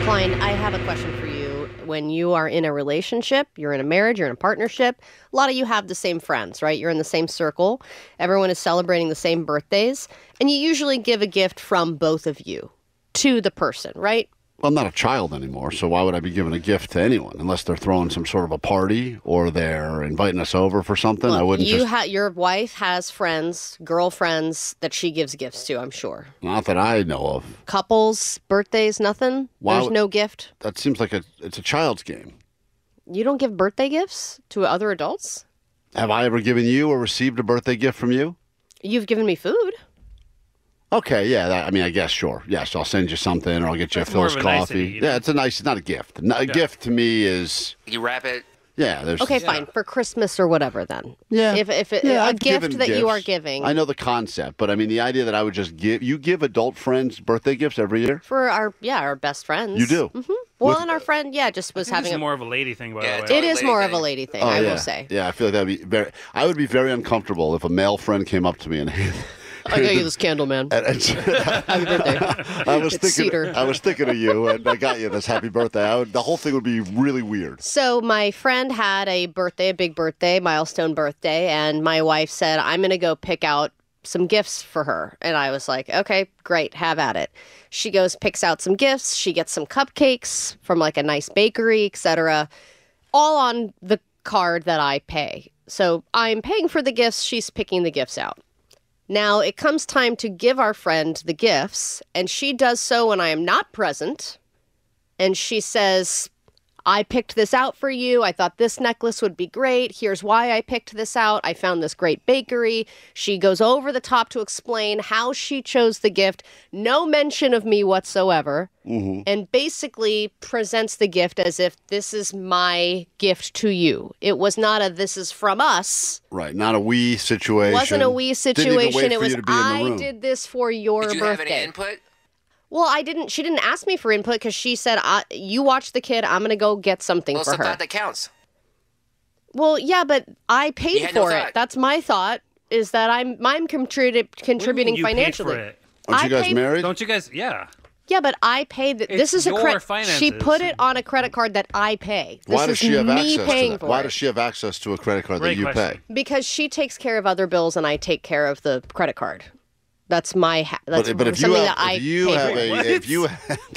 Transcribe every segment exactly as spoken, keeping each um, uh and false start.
Klein, I have a question for you. When you are in a relationship, you're in a marriage, you're in a partnership, a lot of you have the same friends, right? You're in the same circle. Everyone is celebrating the same birthdays. And you usually give a gift from both of you to the person, right? Well, I'm not a child anymore, so why would I be giving a gift to anyone unless they're throwing some sort of a party or they're inviting us over for something? Well, I wouldn't you just... ha- your wife has friends, girlfriends that she gives gifts to, I'm sure. Not that I know of. Couples, birthdays, nothing? Why There's would- no gift? That seems like a, it's a child's game. You don't give birthday gifts to other adults? Have I ever given you or received a birthday gift from you? You've given me food. Okay, yeah. That, I mean, I guess, sure. Yes, I'll send you something or I'll get you That's a more Phil's of a coffee. nicety, you know? Yeah, it's a nice, it's not a gift. No, A gift to me is, You wrap it. yeah, there's... Okay, fine. For Christmas or whatever, then. Yeah. If if it, Yeah, a I've gift given that you are gifts. giving I know the concept, but I mean, the idea that I would just give... You give adult friends birthday gifts every year? for our yeah our best friends. You do? hmm Well, With- and our friend yeah just was I think having this is a. more of a lady thing, by Yeah, the it's way. It is lady more of a thing. lady thing, Oh, I yeah. will say. Yeah, I feel like that'd be very... I would be very uncomfortable if a male friend came up to me and... I got you this candle, man. and- and- Happy birthday. I was It's thinking, cedar. I was thinking of you, and I got you this happy birthday. I would, the whole thing would be really weird. So my friend had a birthday, a big birthday, milestone birthday, and my wife said, I'm going to go pick out some gifts for her. And I was like, okay, great, have at it. She goes, picks out some gifts. She gets some cupcakes from like a nice bakery, et cetera, all on the card that I pay. So I'm paying for the gifts. She's picking the gifts out. Now it comes time to give our friend the gifts, and she does so when I am not present. And she says, I picked this out for you. I thought this necklace would be great. Here's why I picked this out. I found this great bakery. She goes over the top to explain how she chose the gift. No mention of me whatsoever. Mm-hmm. And basically presents the gift as if this is my gift to you. It was not a this is from us. Right, not a we situation. It wasn't a we Didn't even wait situation. It for was you to be in the I room. did this for your Did you birthday. have any input? Well, I didn't. She didn't ask me for input because she said, I, "You watch the kid. I'm gonna go get something Well, it's for the her." thought that counts. Well, yeah, but I paid You had no for it. thought. That's my thought. Is that I'm I'm contributed What do you contributing mean you paid financially. for it? Aren't you I guys paid- married? Don't you guys? Yeah. Yeah, but I paid. The, this It's is a your credit. finances. She put it on a credit card that I pay. This Why does is she have me access paying to that? for Why it. does she have access to a credit card Great that you question. pay? Because she takes care of other bills and I take care of the credit card. That's my. Ha- that's But, but if you something have, that I if you pay have for. a, What? if you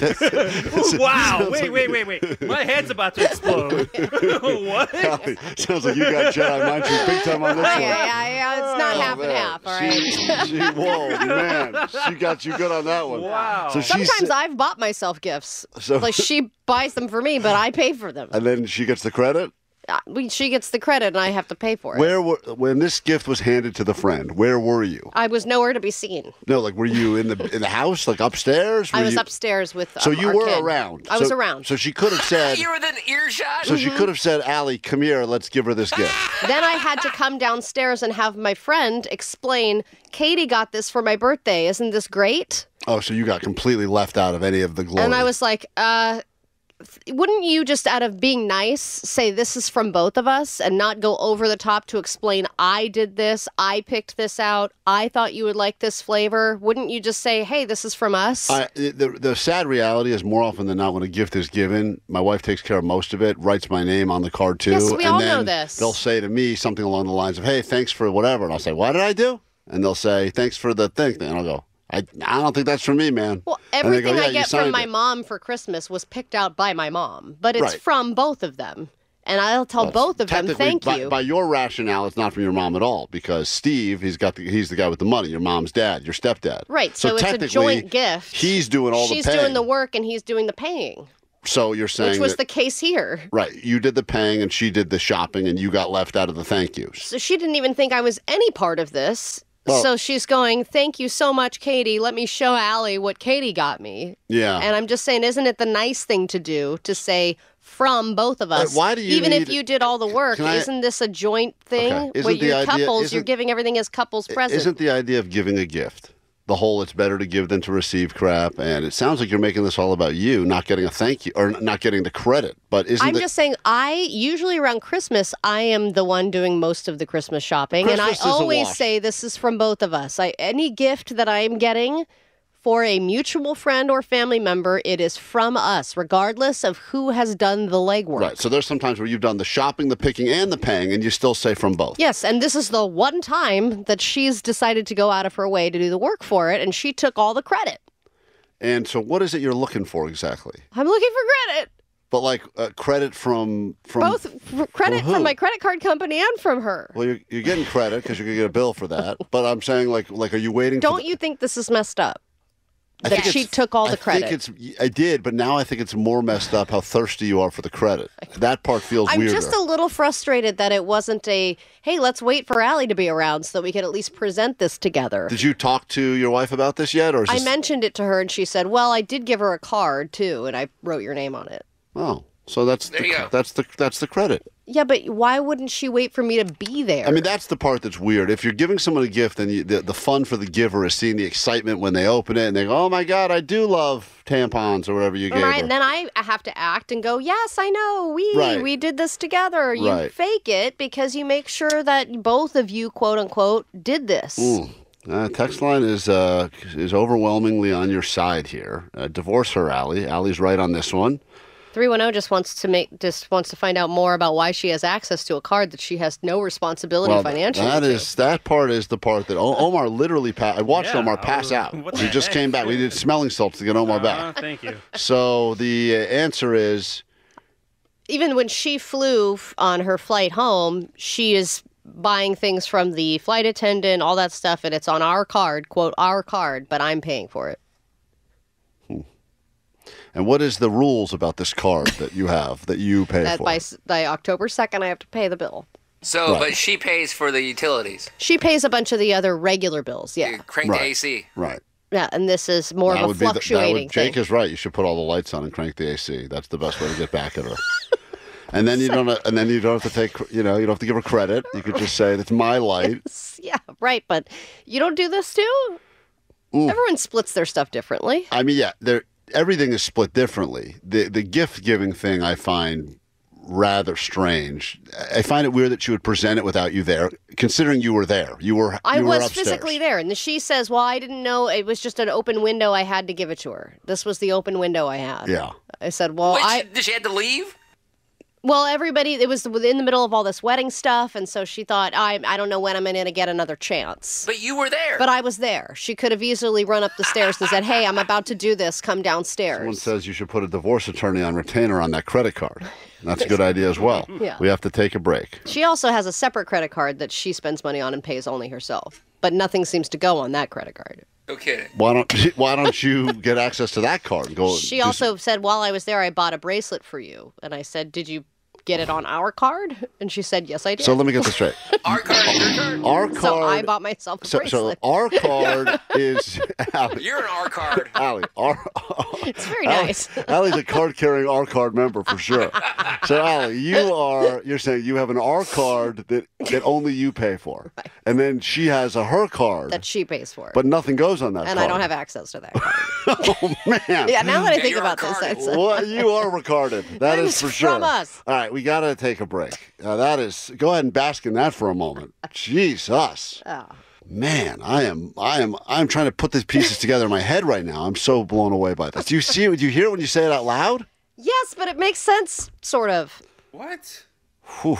have, Wow. Wait, wait, wait, wait. My head's about to explode. What? sounds like you got Jedi mind trick big time on this Yeah, one. yeah, yeah, it's not Oh, half and man. half. All right. She, she, whoa, man, she got you good on that one. Wow. So she Sometimes sa- I've bought myself gifts. So- like she buys them for me, but I pay for them. and then she gets the credit. Uh, we- She gets the credit, and I have to pay for it. Where were when this gift was handed to the friend? Where were you? I was nowhere to be seen. No, like were you in the in the house, like upstairs? Were I was you, upstairs with. So um, you our were kid. around. I So- was around. So she could have said. You were within earshot. So she could have said, "Allie, come here. Let's give her this gift." Then I had to come downstairs and have my friend explain. Katie got this for my birthday. Isn't this great? Oh, so you got completely left out of any of the glory. And I was like, uh. Wouldn't you just out of being nice say this is from both of us and not go over the top to explain I did this, I picked this out, I thought you would like this flavor? Wouldn't you just say, hey, this is from us? I, the, the sad reality is more often than not when a gift is given, my wife takes care of most of it, writes my name on the card too. Yes, we and all then know this. They'll say to me something along the lines of, hey, thanks for whatever. And I'll say, what did I do? And they'll say, thanks for the thing. And I'll go, I, I don't think that's for me, man. Well, And they go, everything "Yeah, I you get from signed my it." mom for Christmas was picked out by my mom, but it's Right. from both of them. And I'll tell Well, both of them, technically, thank by, you. By your rationale, it's not from your mom at all because Steve, he's got the, he's the guy with the money. Your mom's dad, your stepdad. Right, so, it's a technically, joint gift. He's doing all She's the paying. doing the work and he's doing the paying, So you're saying which was that, the case here. right? You did the paying and she did the shopping, and you got left out of the thank yous. So she didn't even think I was any part of this. Well- so she's going, thank you so much, Katie. Let me show Allie what Katie got me. Yeah. And I'm just saying, isn't it the nice thing to do to say from both of us? why do you Even if need- you did all the work, Can I- isn't this a joint thing? Okay. Isn't Where the you're idea- couples, you're isn't- giving everything as couples present. Isn't the idea of giving a gift the whole it's better to give than to receive crap? And it sounds like you're making this all about you, not getting a thank you or not getting the credit. But isn't I'm the, just saying, I usually around Christmas, I am the one doing most of the Christmas shopping. Christmas and is I a always wash. say this is from both of us. I, any gift that I am getting for a mutual friend or family member, it is from us, regardless of who has done the legwork. Right. So there's some times where you've done the shopping, the picking, and the paying, and you still say from both. Yes, and this is the one time that she's decided to go out of her way to do the work for it, and she took all the credit. And so what is it you're looking for exactly? I'm looking for credit. But like uh, credit from from Both f- credit from who? from my credit card company and from her. Well, you're, you're getting credit because you're gonna get a bill for that. But I'm saying like like are you waiting? Don't for the, you think this is messed up? I That think she it's- took all the I credit. Think it's, I did, but now I think it's more messed up how thirsty you are for the credit. That part feels I'm weirder. just a little frustrated that it wasn't a, hey, let's wait for Allie to be around so that we can at least present this together. Did you talk to your wife about this yet, or is I this... mentioned it to her, and she said, well, I did give her a card, too, and I wrote your name on it. Oh, so that's There the, you go. that's the that's the credit. Yeah, but why wouldn't she wait for me to be there? I mean, that's the part that's weird. If you're giving someone a gift, then you, the, the fun for the giver is seeing the excitement when they open it and they go, oh, my God, I do love tampons or whatever you gave Right, her. and then I have to act and go, yes, I know, we Right. we did this together. You Right. fake it because you make sure that both of you, quote unquote, did this. Uh, text line is uh, is overwhelmingly on your side here. Uh, divorce her, Allie. Allie's right on this one. three one zero just wants to make just wants to find out more about why she has access to a card that she has no responsibility Well, financially. that to. is that part is the part that o- Omar literally passed. I watched Yeah, Omar I pass was- out. what He the just heck? came back. We did smelling salts to get Omar Uh, back. thank you. So the uh, answer is Even when she flew f- on her flight home, she is buying things from the flight attendant, all that stuff, and it's on our card, quote, our card, but I'm paying for it. and what is the rules about this card that you have that you pay That for? by, s- by October second, I have to pay the bill. So, Right. but she pays for the utilities. She pays a bunch of the other regular bills, yeah. You crank Right. the A C. Right. Yeah, and this is more That of a would be the- that fluctuating would- Jake thing. is right. You should put all the lights on and crank the A C. That's the best way to get back at her. And then you don't. And then you don't have to take. You know, you don't have to give her credit. You could just say it's my light. Yeah, right, but you don't do this too? Everyone splits their stuff differently. I mean, yeah, there. Everything is split differently. The the gift giving thing I find rather strange. I find it weird that she would present it without you there, considering you were there. You were. I you were was upstairs. physically there, and she says, well, I didn't know. It was just an open window. I had to give it to her. This was the open window I had. Yeah. I said, well, Wait, I... she, did she have to leave? Well, everybody, it was in the middle of all this wedding stuff, and so she thought, I, I don't know when I'm going to get another chance. But you were there. But I was there. She could have easily run up the stairs and said, hey, I'm about to do this. Come downstairs. Someone says you should put a divorce attorney on retainer on that credit card. That's a good idea as well. Yeah. We have to take a break. She also has a separate credit card that she spends money on and pays only herself. But nothing seems to go on that credit card. No kidding. Why don't Why don't you get access to that card and go? She do also said, while I was there, I bought a bracelet for you. And I said, did you get it on our card? And she said, yes, I did. So let me get this straight. Our card and your card. Our card. So I bought myself a so, so bracelet. our card is Allie. You're an R card. Allie, our, It's very Allie- nice. Allie's a card carrying R card member for sure. So Allie, you are you're saying you have an R card that, that only you pay for. And then she has a her card, That she pays for. but nothing goes on that and card. I don't have access to that card. Oh man. Yeah, now that I think you're about a this, card. that's Well, you are retarded. That That is is for sure. from us. All right, we got to take a break. Uh, that is, go ahead and bask in that for a moment. Jesus, oh. man, I am, I am, I'm trying to put these pieces together in my head right now. I'm so blown away by this. Do you see it? Do you hear it when you say it out loud? Yes, but it makes sense, sort of. What? Whew.